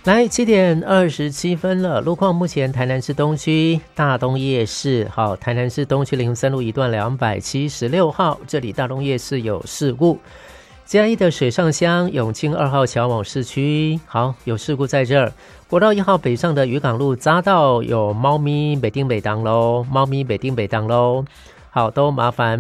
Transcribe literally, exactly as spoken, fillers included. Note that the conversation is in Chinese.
来，七点二十七分了。路况目前台南市东区大东夜市，好，台南市东区林森路一段两百七十六号，这里大东夜市有事故。嘉义的水上乡永清二号桥往市区，好，有事故在这儿。国道一号北上的渔港路匝道有猫咪北丁北当喽，猫咪北丁北当喽，好，都麻烦